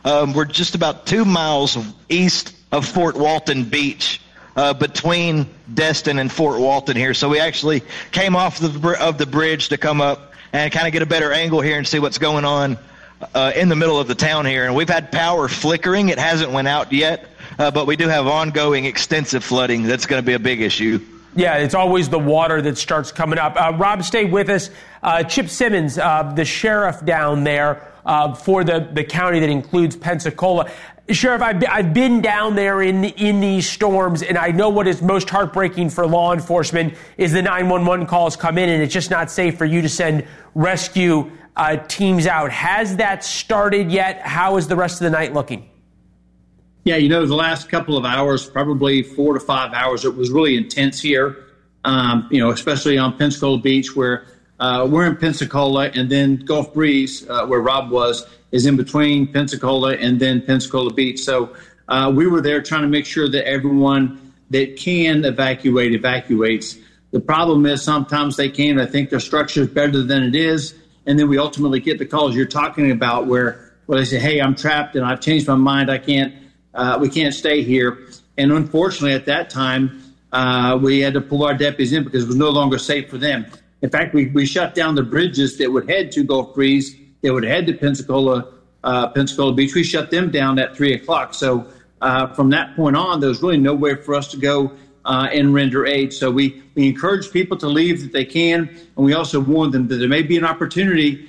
We're just about 2 miles east of Fort Walton Beach, between Destin and Fort Walton here. So we actually came off of the bridge to come up and kind of get a better angle here and see what's going on in the middle of the town here. And we've had power flickering. It hasn't went out yet, but we do have ongoing extensive flooding. That's going to be a big issue. Yeah, it's always the water that starts coming up. Rob, stay with us. Chip Simmons, the sheriff down there for the county that includes Pensacola. Sheriff, I've been down there in these storms, and I know what is most heartbreaking for law enforcement is the 911 calls come in, and it's just not safe for you to send rescue teams out. Has that started yet? How is the rest of the night looking? Yeah, the last couple of hours, probably 4 to 5 hours, it was really intense here, especially on Pensacola Beach where we're in Pensacola, and then Gulf Breeze, where Rob was, is in between Pensacola and then Pensacola Beach. So we were there trying to make sure that everyone that can evacuates. The problem is sometimes they can't. I think their structure is better than it is. And then we ultimately get the calls you're talking about where they say, hey, I'm trapped and I've changed my mind. We can't stay here. And unfortunately, at that time, we had to pull our deputies in because it was no longer safe for them. In fact, we shut down the bridges that would head to Gulf Breeze, that would head to Pensacola Beach. We shut them down at 3 o'clock. So from that point on, there was really no way for us to go and render aid. So we encourage people to leave if they can, and we also warn them that there may be an opportunity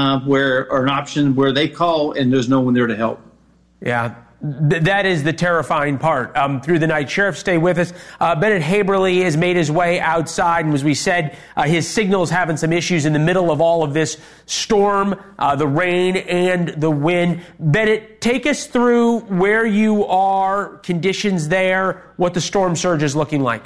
or an option where they call and there's no one there to help. Yeah. That is the terrifying part through the night. Sheriff, stay with us. Bennett Haberly has made his way outside, and as we said, his signal is having some issues in the middle of all of this storm, the rain and the wind. Bennett, take us through where you are, conditions there, what the storm surge is looking like.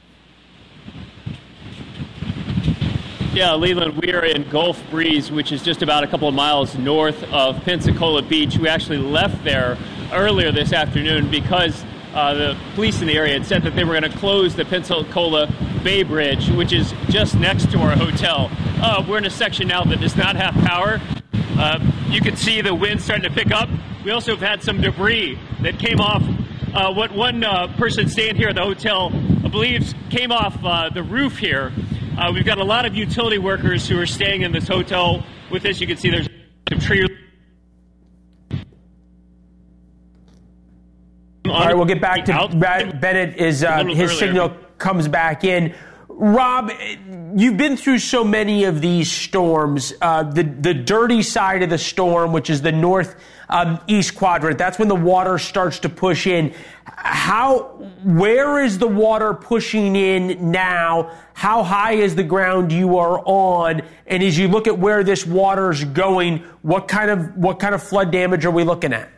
Yeah, Leland, we are in Gulf Breeze, which is just about a couple of miles north of Pensacola Beach. We actually left there earlier this afternoon because the police in the area had said that they were going to close the Pensacola Bay Bridge, which is just next to our hotel. We're in a section now that does not have power. You can see the wind starting to pick up. We also have had some debris that came off. What one person staying here at the hotel believes came off the roof here. We've got a lot of utility workers who are staying in this hotel with us. You can see there's some tree. All right, we'll get back to Bennett as his signal comes back in. Rob, you've been through so many of these storms. The dirty side of the storm, which is the northeast quadrant, that's when the water starts to push in. Where is the water pushing in now? How high is the ground you are on? And as you look at where this water's going, what kind of flood damage are we looking at?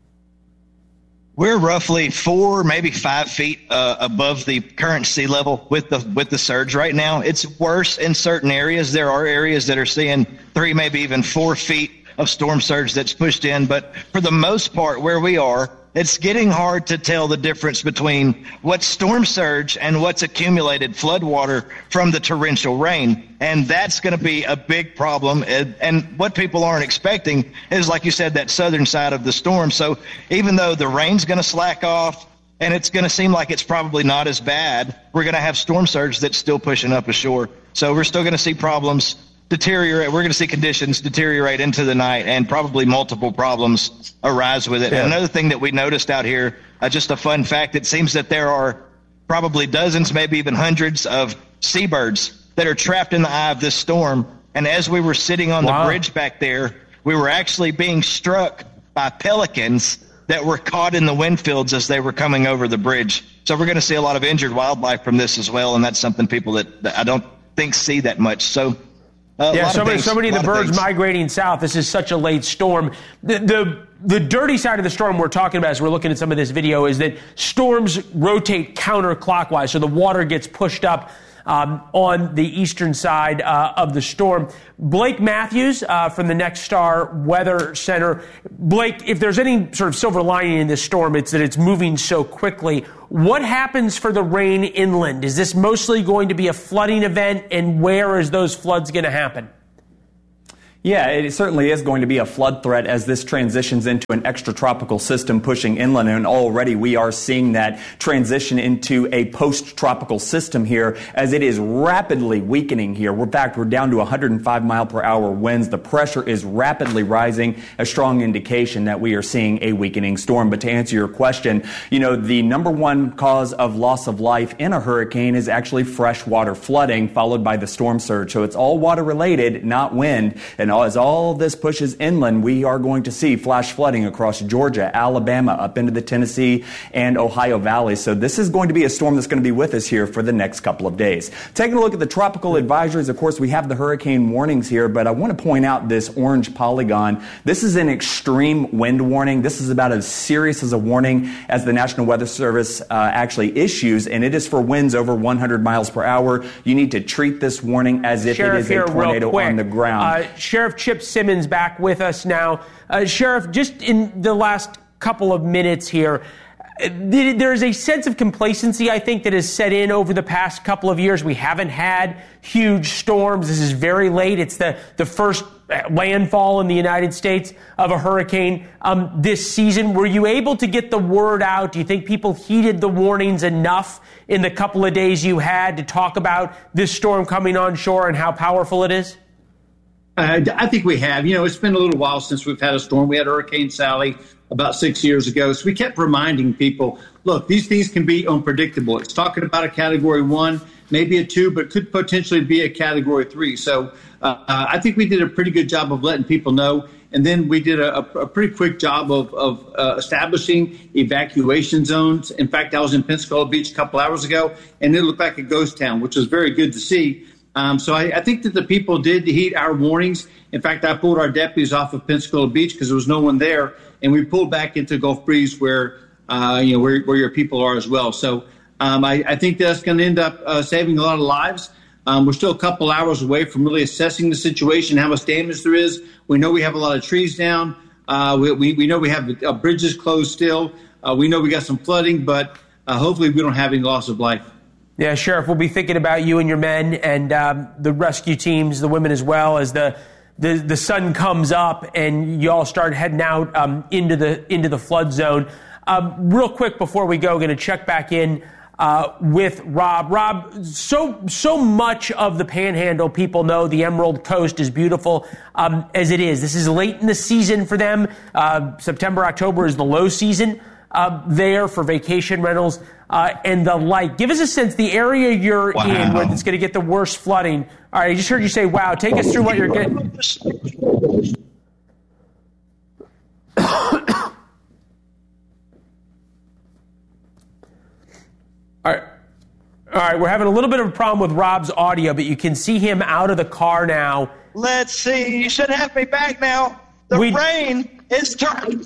We're roughly 4, maybe 5 feet above the current sea level with the surge right now. It's worse in certain areas. There are areas that are seeing 3, maybe even 4 feet of storm surge that's pushed in. But for the most part, where we are, it's getting hard to tell the difference between what's storm surge and what's accumulated flood water from the torrential rain. And that's going to be a big problem. And what people aren't expecting is, like you said, that southern side of the storm. So even though the rain's going to slack off and it's going to seem like it's probably not as bad, we're going to have storm surge that's still pushing up ashore. So we're still going to see problems deteriorate. We're going to see conditions deteriorate into the night and probably multiple problems arise with it. Yeah. Another thing that we noticed out here, just a fun fact, it seems that there are probably dozens, maybe even hundreds of seabirds that are trapped in the eye of this storm. And as we were sitting on the bridge back there, we were actually being struck by pelicans that were caught in the wind fields as they were coming over the bridge. So we're going to see a lot of injured wildlife from this as well. And that's something people that I don't think see that much. So so many of the birds migrating south. This is such a late storm. The dirty side of the storm we're talking about as we're looking at some of this video is that storms rotate counterclockwise, so the water gets pushed up on the eastern side of the storm. Blake Matthews from the Next Star Weather Center. Blake, if there's any sort of silver lining in this storm, it's that it's moving so quickly. What happens for the rain inland? Is this mostly going to be a flooding event, and where is those floods going to happen? Yeah, it certainly is going to be a flood threat as this transitions into an extratropical system pushing inland, and already we are seeing that transition into a post-tropical system here as it is rapidly weakening here. In fact, we're down to 105 mile per hour winds. The pressure is rapidly rising, a strong indication that we are seeing a weakening storm. But to answer your question, the number one cause of loss of life in a hurricane is actually freshwater flooding, followed by the storm surge. So it's all water related, not wind. And as all this pushes inland, we are going to see flash flooding across Georgia, Alabama, up into the Tennessee and Ohio valleys. So this is going to be a storm that's going to be with us here for the next couple of days. Taking a look at the tropical advisories, of course, we have the hurricane warnings here, but I want to point out this orange polygon. This is an extreme wind warning. This is about as serious as a warning as the National Weather Service actually issues, and it is for winds over 100 miles per hour. You need to treat this warning as if it is a tornado on the ground. Sheriff Chip Simmons back with us now. Sheriff, just in the last couple of minutes here, there's a sense of complacency, I think, that has set in over the past couple of years. We haven't had huge storms. This is very late. It's the first landfall in the United States of a hurricane this season. Were you able to get the word out? Do you think people heeded the warnings enough in the couple of days you had to talk about this storm coming on shore and how powerful it is? I think we have. It's been a little while since we've had a storm. We had Hurricane Sally about 6 years ago. So we kept reminding people, look, these things can be unpredictable. It's talking about a Category 1, maybe a 2, but could potentially be a Category 3. So I think we did a pretty good job of letting people know. And then we did a pretty quick job of establishing evacuation zones. In fact, I was in Pensacola Beach a couple hours ago, and it looked like a ghost town, which was very good to see. So I think that the people did heed our warnings. In fact, I pulled our deputies off of Pensacola Beach because there was no one there, and we pulled back into Gulf Breeze where your people are as well. So I think that's going to end up saving a lot of lives. We're still a couple hours away from really assessing the situation, how much damage there is. We know we have a lot of trees down. We know we have bridges closed still. We know we got some flooding, but hopefully we don't have any loss of life. Yeah, Sheriff, we'll be thinking about you and your men and the rescue teams, the women as well, as the sun comes up and you all start heading out into the flood zone. Real quick before we go, going to check back in with Rob. Rob, so much of the Panhandle, people know the Emerald Coast is beautiful as it is. This is late in the season for them. September, October is the low season there for vacation rentals and the like. Give us a sense, the area you're in where it's going to get the worst flooding. All right, I just heard you say, wow. Take us through what you're getting. All right, we're having a little bit of a problem with Rob's audio, but you can see him out of the car now. Let's see. You should have me back now. The rain is turning.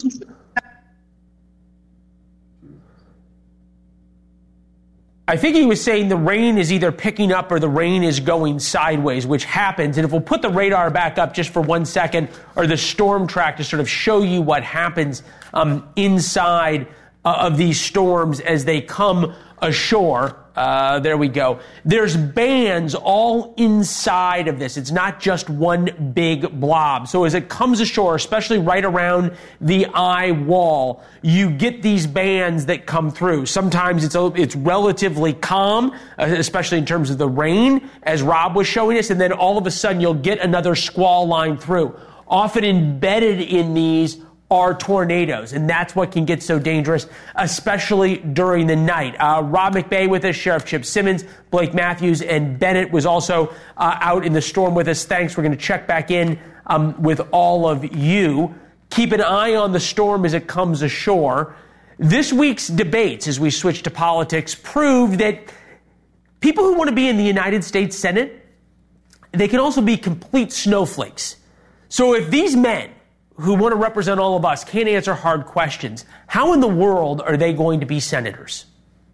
I think he was saying the rain is either picking up or the rain is going sideways, which happens. And if we'll put the radar back up just for 1 second, or the storm track to sort of show you what happens inside of these storms as they come ashore. There we go. There's bands all inside of this. It's not just one big blob. So as it comes ashore, especially right around the eye wall, you get these bands that come through. Sometimes it's relatively calm, especially in terms of the rain, as Rob was showing us, and then all of a sudden you'll get another squall line through. Often embedded in these are tornadoes, and that's what can get so dangerous, especially during the night. Rob McBay with us, Sheriff Chip Simmons, Blake Matthews, and Bennett was also out in the storm with us. Thanks. We're going to check back in with all of you. Keep an eye on the storm as it comes ashore. This week's debates, as we switch to politics, prove that people who want to be in the United States Senate, they can also be complete snowflakes. So if these men who want to represent all of us can't answer hard questions, how in the world are they going to be senators?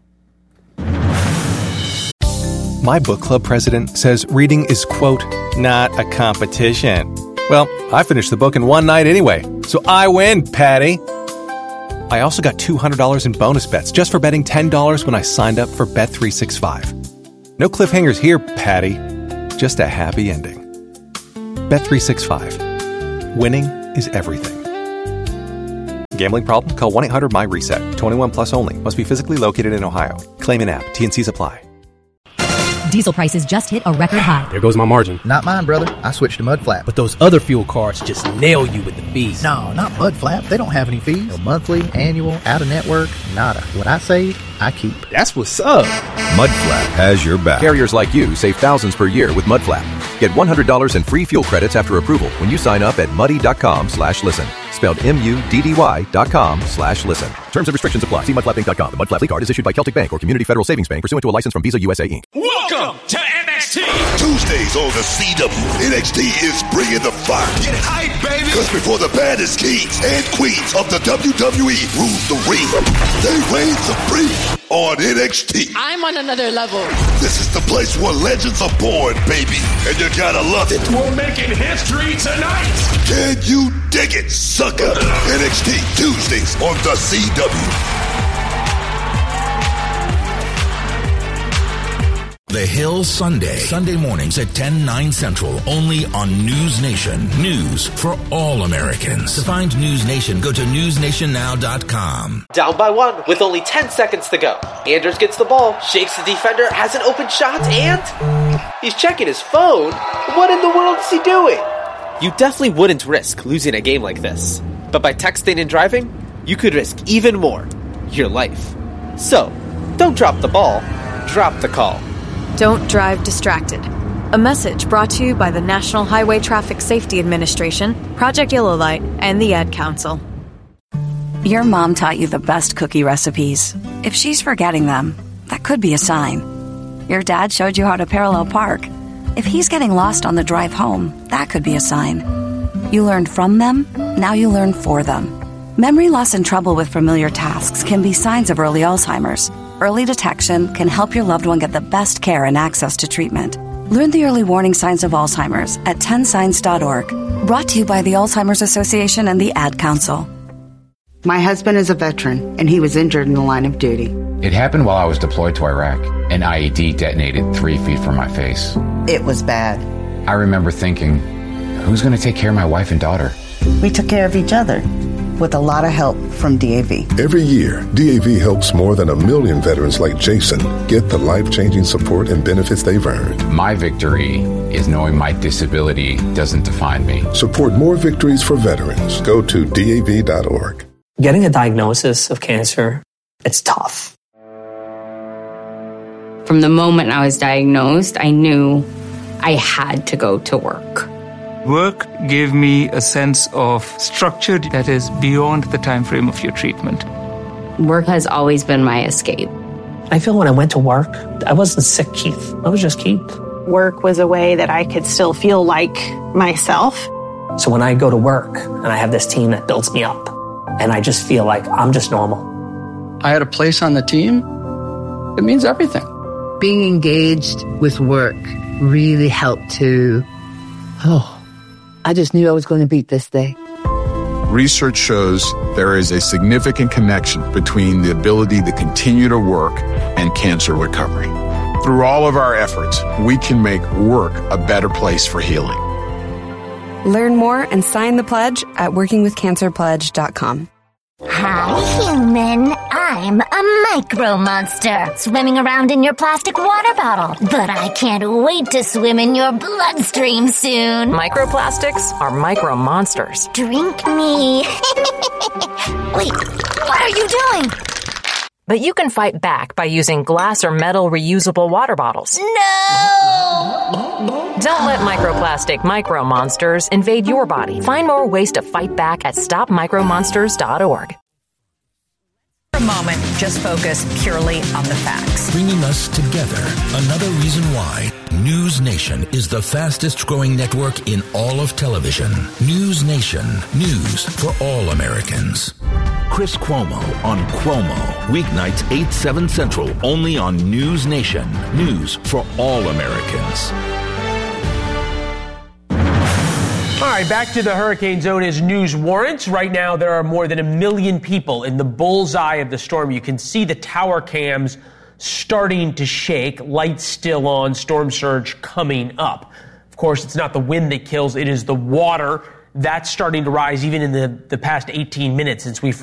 My book club president says reading is, quote, not a competition. Well, I finished the book in one night anyway, so I win, Patty. I also got $200 in bonus bets just for betting $10 when I signed up for Bet365. No cliffhangers here, Patty. Just a happy ending. Bet365. winning is everything. Gambling problem? Call 1-800-MY-RESET. 21 plus only. Must be physically located in Ohio. Claim in app. T&Cs apply. Diesel prices just hit a record high. There goes my margin. Not mine, brother. I switched to Mudflap. But those other fuel cards just nail you with the fees. No, not Mudflap. They don't have any fees. No monthly, annual, out-of-network, nada. What I save, I keep. That's what's up. Mudflap has your back. Carriers like you save thousands per year with Mudflap. Get $100 in free fuel credits after approval when you sign up at muddy.com/listen. Spelled MUDDY.com/listen. Terms and restrictions apply. See mudflapinc.com. The Mudflap card is issued by Celtic Bank or Community Federal Savings Bank pursuant to a license from Visa USA Inc. Welcome to NXT. Tuesdays on the CW. NXT is bringing the fire. Get hype, baby. Because before the baddest kings and queens of the WWE rule the ring, they reign supreme on NXT. I'm on another level. This is the place where legends are born, baby. And you gotta love it. We're making history tonight. Can you dig it, sucker? NXT Tuesdays on the CW. The Hill Sunday mornings at 10, 9 Central, only on News Nation. News for all Americans. To find News Nation, go to newsnationnow.com. Down by 1 with only 10 seconds to go. Anders gets the ball, shakes the defender, has an open shot, and he's checking his phone. What in the world is he doing? You definitely wouldn't risk losing a game like this. But by texting and driving, you could risk even more. Your life. So, don't drop the ball, drop the call. Don't drive distracted. A message brought to you by the National Highway Traffic Safety Administration, Project Yellow Light, and the Ad Council. Your mom taught you the best cookie recipes. If she's forgetting them, that could be a sign. Your dad showed you how to parallel park. If he's getting lost on the drive home, that could be a sign. You learned from them, now you learn for them. Memory loss and trouble with familiar tasks can be signs of early Alzheimer's. Early detection can help your loved one get the best care and access to treatment. Learn the early warning signs of Alzheimer's at 10signs.org. Brought to you by the Alzheimer's Association and the Ad Council. My husband is a veteran, and he was injured in the line of duty. It happened while I was deployed to Iraq. An IED detonated 3 feet from my face. It was bad. I remember thinking, who's going to take care of my wife and daughter? We took care of each other, with a lot of help from DAV. Every year, DAV helps more than 1 million veterans like Jason get the life-changing support and benefits they've earned. My victory is knowing my disability doesn't define me. Support more victories for veterans. Go to DAV.org. Getting a diagnosis of cancer, it's tough. From the moment I was diagnosed, I knew I had to go to work. Work gave me a sense of structure that is beyond the time frame of your treatment. Work has always been my escape. I feel when I went to work, I wasn't sick, Keith. I was just Keith. Work was a way that I could still feel like myself. So when I go to work and I have this team that builds me up, and I just feel like I'm just normal. I had a place on the team. It means everything. Being engaged with work really helped to, I just knew I was going to beat this day. Research shows there is a significant connection between the ability to continue to work and cancer recovery. Through all of our efforts, we can make work a better place for healing. Learn more and sign the pledge at workingwithcancerpledge.com. Hi, human. I'm a micro monster swimming around in your plastic water bottle. But I can't wait to swim in your bloodstream soon. Microplastics are micro monsters. Drink me. Wait, what are you doing? But you can fight back by using glass or metal reusable water bottles. No! Don't let microplastic micro monsters invade your body. Find more ways to fight back at stopmicromonsters.org. For a moment, just focus purely on the facts. Bringing us together. Another reason why News Nation is the fastest growing network in all of television. News Nation. News for all Americans. Chris Cuomo on Cuomo. Weeknights 8, 7 Central. Only on News Nation. News for all Americans. All right, back to the hurricane zone as news warrants. Right now, there are more than 1 million people in the bullseye of the storm. You can see the tower cams starting to shake, lights still on, storm surge coming up. Of course, it's not the wind that kills, it is the water that's starting to rise even in the past 18 minutes since we